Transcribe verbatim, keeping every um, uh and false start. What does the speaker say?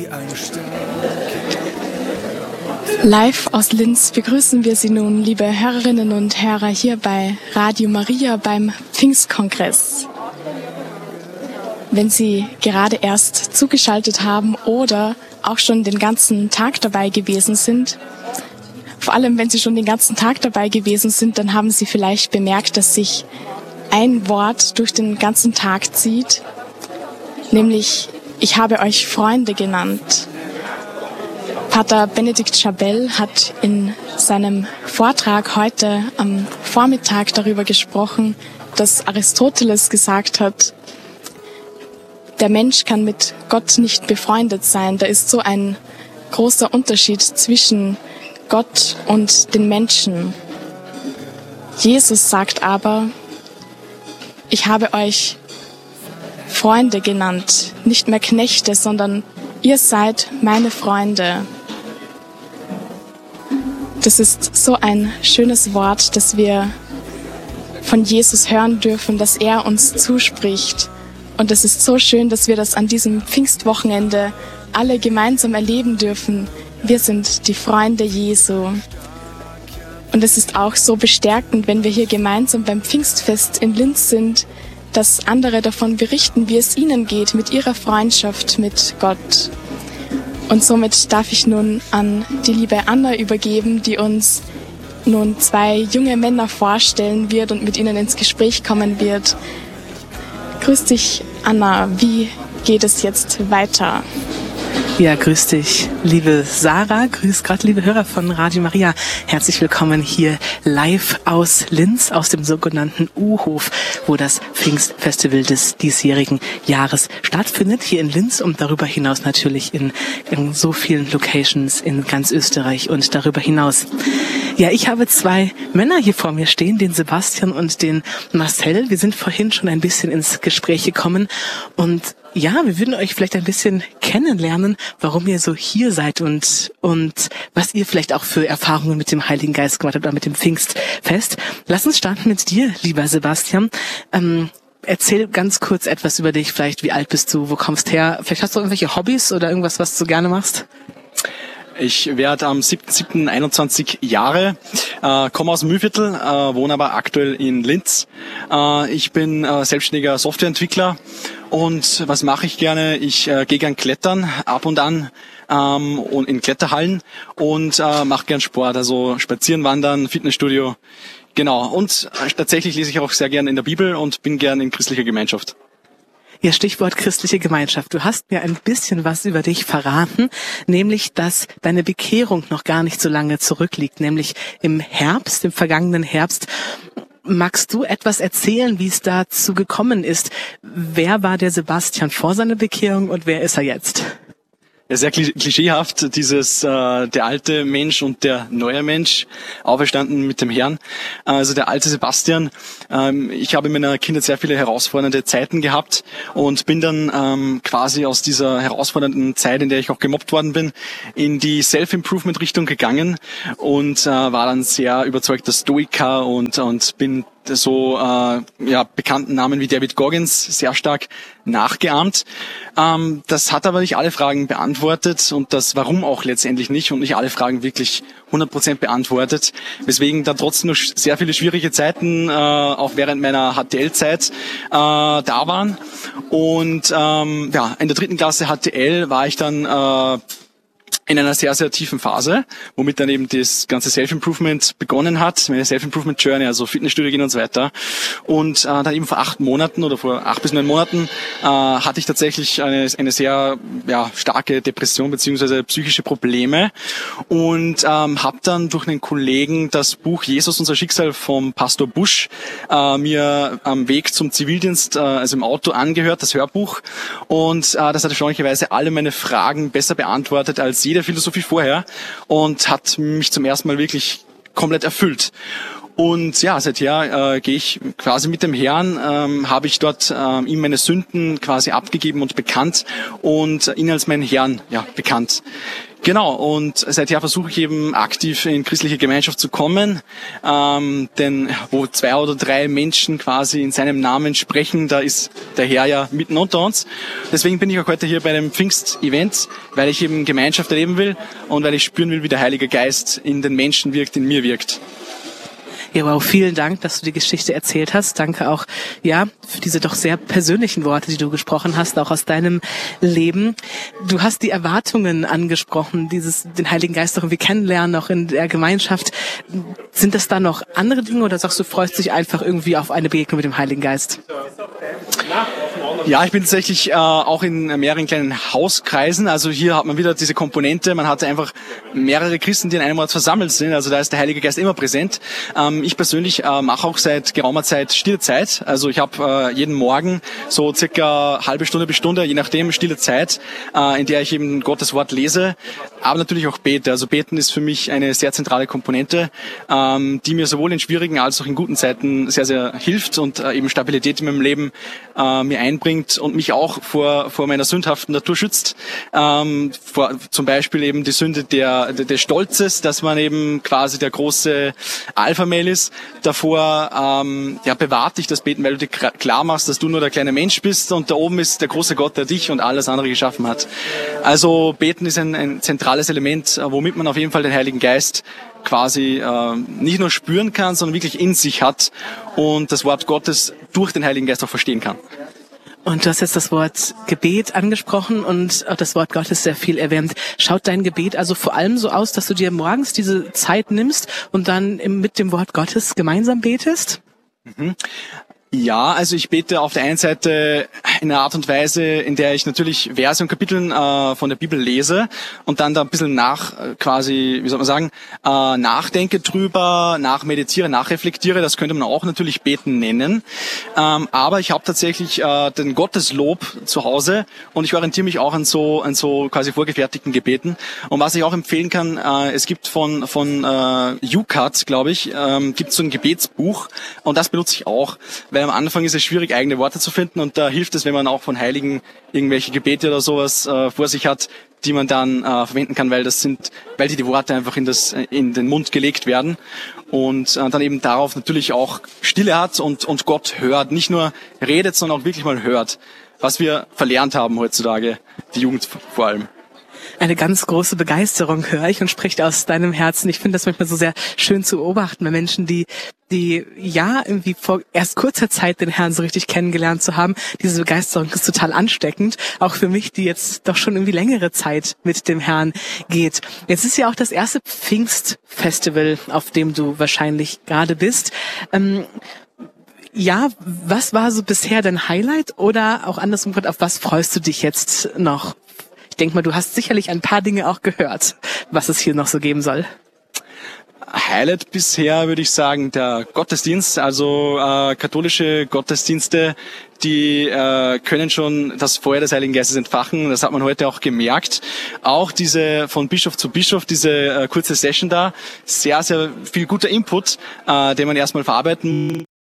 Live aus Linz begrüßen wir Sie nun, liebe Hörerinnen und Hörer, hier bei Radio Maria beim Pfingstkongress. Wenn Sie gerade erst zugeschaltet haben oder auch schon den ganzen Tag dabei gewesen sind, vor allem wenn Sie schon den ganzen Tag dabei gewesen sind, dann haben Sie vielleicht bemerkt, dass sich ein Wort durch den ganzen Tag zieht, nämlich ich habe euch Freunde genannt. Pater Benedikt Schabell hat in seinem Vortrag heute am Vormittag darüber gesprochen, dass Aristoteles gesagt hat, der Mensch kann mit Gott nicht befreundet sein. Da ist so ein großer Unterschied zwischen Gott und den Menschen. Jesus sagt aber, ich habe euch Freunde genannt, nicht mehr Knechte, sondern ihr seid meine Freunde. Das ist so ein schönes Wort, dass wir von Jesus hören dürfen, dass er uns zuspricht. Und es ist so schön, dass wir das an diesem Pfingstwochenende alle gemeinsam erleben dürfen. Wir sind die Freunde Jesu. Und es ist auch so bestärkend, wenn wir hier gemeinsam beim Pfingstfest in Linz sind, dass andere davon berichten, wie es ihnen geht mit ihrer Freundschaft mit Gott. Und somit darf ich nun an die liebe Anna übergeben, die uns nun zwei junge Männer vorstellen wird und mit ihnen ins Gespräch kommen wird. Grüß dich, Anna. Wie geht es jetzt weiter? Ja, grüß dich, liebe Sarah, grüß Gott, liebe Hörer von Radio Maria. Herzlich willkommen hier live aus Linz, aus dem sogenannten U-Hof, wo das Pfingstfestival des diesjährigen Jahres stattfindet, hier in Linz und darüber hinaus natürlich in, in so vielen Locations in ganz Österreich und darüber hinaus. Ja, ich habe zwei Männer hier vor mir stehen, den Sebastian und den Marcel. Wir sind vorhin schon ein bisschen ins Gespräch gekommen und ja, wir würden euch vielleicht ein bisschen kennenlernen, warum ihr so hier seid und und was ihr vielleicht auch für Erfahrungen mit dem Heiligen Geist gemacht habt oder mit dem Pfingstfest. Lass uns starten mit dir, lieber Sebastian. Ähm, erzähl ganz kurz etwas über dich, vielleicht wie alt bist du, wo kommst her? Vielleicht hast du irgendwelche Hobbys oder irgendwas, was du gerne machst? Ich werde am siebten siebten einundzwanzig Jahre, äh, komme aus dem Mühlviertel, äh, wohne aber aktuell in Linz. Äh, ich bin äh, selbstständiger Softwareentwickler und was mache ich gerne? Ich äh, gehe gern klettern, ab und an ähm, und in Kletterhallen und äh, mache gern Sport, also spazieren, wandern, Fitnessstudio. Genau, und äh, tatsächlich lese ich auch sehr gern in der Bibel und bin gern in christlicher Gemeinschaft. Ja, Stichwort christliche Gemeinschaft. Du hast mir ein bisschen was über dich verraten, nämlich, dass deine Bekehrung noch gar nicht so lange zurückliegt, nämlich im Herbst, im vergangenen Herbst. Magst du etwas erzählen, wie es dazu gekommen ist? Wer war der Sebastian vor seiner Bekehrung und wer ist er jetzt? Ja, sehr klischeehaft, dieses äh, der alte Mensch und der neue Mensch, auferstanden mit dem Herrn. Also der alte Sebastian. Ähm, ich habe in meiner Kindheit sehr viele herausfordernde Zeiten gehabt und bin dann ähm, quasi aus dieser herausfordernden Zeit, in der ich auch gemobbt worden bin, in die Self-Improvement-Richtung gegangen und äh, war dann sehr überzeugter Stoiker und und bin so äh, ja bekannten Namen wie David Goggins sehr stark nachgeahmt. Ähm, das hat aber nicht alle Fragen beantwortet und das Warum auch letztendlich nicht und nicht alle Fragen wirklich hundert Prozent beantwortet, weswegen da trotzdem noch sehr viele schwierige Zeiten äh, auch während meiner H T L-Zeit äh, da waren. Und ähm, ja, in der dritten Klasse H T L war ich dann äh, in einer sehr, sehr tiefen Phase, womit dann eben das ganze Self-Improvement begonnen hat, meine Self-Improvement-Journey, also Fitnessstudio gehen und so weiter. Und äh, dann eben vor acht Monaten oder vor acht bis neun Monaten äh, hatte ich tatsächlich eine, eine sehr ja, starke Depression beziehungsweise psychische Probleme und ähm, habe dann durch einen Kollegen das Buch Jesus, unser Schicksal vom Pastor Busch äh, mir am Weg zum Zivildienst, äh, also im Auto angehört, das Hörbuch. Und äh, das hat erstaunlicherweise alle meine Fragen besser beantwortet als jede Philosophie vorher und hat mich zum ersten Mal wirklich komplett erfüllt. Und ja, seither äh, gehe ich quasi mit dem Herrn, ähm, habe ich dort äh, ihm meine Sünden quasi abgegeben und bekannt und ihn als meinen Herrn ja bekannt. Genau, und seither versuche ich eben aktiv in christliche Gemeinschaft zu kommen, ähm, denn wo zwei oder drei Menschen quasi in seinem Namen sprechen, da ist der Herr ja mitten unter uns. Deswegen bin ich auch heute hier bei dem Pfingst-Event, weil ich eben Gemeinschaft erleben will und weil ich spüren will, wie der Heilige Geist in den Menschen wirkt, in mir wirkt. Ja, wow, vielen Dank, dass du die Geschichte erzählt hast. Danke auch, ja, für diese doch sehr persönlichen Worte, die du gesprochen hast, auch aus deinem Leben. Du hast die Erwartungen angesprochen, dieses, den Heiligen Geist auch irgendwie kennenlernen, auch in der Gemeinschaft. Sind das da noch andere Dinge oder sagst du, freust dich einfach irgendwie auf eine Begegnung mit dem Heiligen Geist? Ja, ich bin tatsächlich äh, auch in mehreren kleinen Hauskreisen. Also hier hat man wieder diese Komponente. Man hat einfach mehrere Christen, die in einem Ort versammelt sind. Also da ist der Heilige Geist immer präsent. Ähm, ich persönlich äh, mache auch seit geraumer Zeit stille Zeit. Also ich habe äh, jeden Morgen so circa halbe Stunde bis Stunde, je nachdem, stille Zeit, äh, in der ich eben Gottes Wort lese, aber natürlich auch bete. Also beten ist für mich eine sehr zentrale Komponente, ähm, die mir sowohl in schwierigen als auch in guten Zeiten sehr, sehr hilft und äh, eben Stabilität in meinem Leben äh, mir einbringt und mich auch vor vor meiner sündhaften Natur schützt. Ähm, vor, zum Beispiel eben die Sünde der, der des Stolzes, dass man eben quasi der große Alpha-Mail ist. Davor ähm, ja, bewahrt dich das Beten, weil du dir klar machst, dass du nur der kleine Mensch bist und da oben ist der große Gott, der dich und alles andere geschaffen hat. Also Beten ist ein, ein zentrales Element, womit man auf jeden Fall den Heiligen Geist quasi äh, nicht nur spüren kann, sondern wirklich in sich hat und das Wort Gottes durch den Heiligen Geist auch verstehen kann. Und du hast jetzt das Wort Gebet angesprochen und auch das Wort Gottes sehr viel erwähnt. Schaut dein Gebet also vor allem so aus, dass du dir morgens diese Zeit nimmst und dann mit dem Wort Gottes gemeinsam betest? Mhm. Ja, also ich bete auf der einen Seite in einer Art und Weise, in der ich natürlich Verse und Kapiteln äh, von der Bibel lese und dann da ein bisschen nach, äh, quasi, wie soll man sagen, äh, nachdenke drüber, nachmeditiere, nachreflektiere. Das könnte man auch natürlich Beten nennen. Ähm, aber ich habe tatsächlich äh, den Gotteslob zu Hause und ich orientiere mich auch an so an so quasi vorgefertigten Gebeten. Und was ich auch empfehlen kann, äh, es gibt von von äh, U C A T, glaube ich, ähm, gibt so ein Gebetsbuch und das benutze ich auch. Weil am Anfang ist es schwierig, eigene Worte zu finden und da hilft es, wenn man auch von Heiligen irgendwelche Gebete oder sowas äh, vor sich hat, die man dann äh, verwenden kann, weil das sind, weil die die Worte einfach in das in den Mund gelegt werden und äh, dann eben darauf natürlich auch Stille hat und und Gott hört, nicht nur redet, sondern auch wirklich mal hört, was wir verlernt haben heutzutage, die Jugend vor allem. Eine ganz große Begeisterung höre ich und spricht aus deinem Herzen. Ich finde das manchmal so sehr schön zu beobachten bei Menschen, die, die ja irgendwie vor erst kurzer Zeit den Herrn so richtig kennengelernt zu haben. Diese Begeisterung ist total ansteckend, auch für mich, die jetzt doch schon irgendwie längere Zeit mit dem Herrn geht. Jetzt ist ja auch das erste Pfingstfestival, auf dem du wahrscheinlich gerade bist. Ähm, Ja, was war so bisher dein Highlight oder auch andersrum, auf was freust du dich jetzt noch? Ich denke mal, du hast sicherlich ein paar Dinge auch gehört, was es hier noch so geben soll. Highlight bisher würde ich sagen der Gottesdienst, also äh, katholische Gottesdienste, die äh, können schon das Feuer des Heiligen Geistes entfachen. Das hat man heute auch gemerkt. Auch diese von Bischof zu Bischof, diese äh, kurze Session da, sehr, sehr viel guter Input, äh, den man erstmal verarbeiten